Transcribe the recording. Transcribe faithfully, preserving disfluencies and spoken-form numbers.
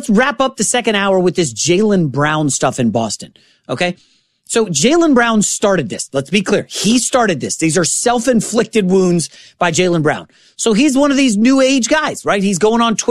let's wrap up the second hour with this Jaylen Brown stuff in Boston. Okay. So Jaylen Brown started this. Let's be clear. He started this. These are self-inflicted wounds by Jaylen Brown. So he's one of these new age guys, right? He's going on Twitter.